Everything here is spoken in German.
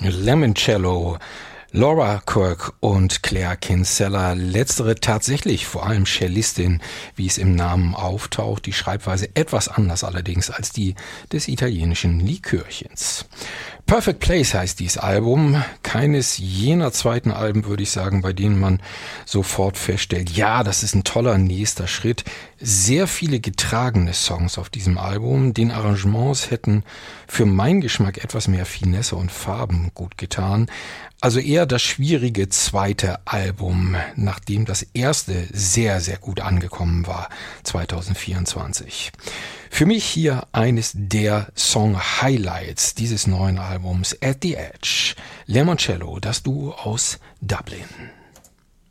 Lemoncello, Laura Kirk und Claire Kinsella, letztere tatsächlich vor allem Cellistin, wie es im Namen auftaucht, die Schreibweise etwas anders allerdings als die des italienischen Likörchens. Perfect Place heißt dieses Album, keines jener zweiten Alben, würde ich sagen, bei denen man sofort feststellt, ja, das ist ein toller nächster Schritt. Sehr viele getragene Songs auf diesem Album, den Arrangements hätten für meinen Geschmack etwas mehr Finesse und Farben gut getan. Also eher das schwierige zweite Album, nachdem das erste sehr, sehr gut angekommen war, 2024. Für mich hier eines der Song-Highlights dieses neuen Albums, At the Edge, Lemoncello, das Duo aus Dublin.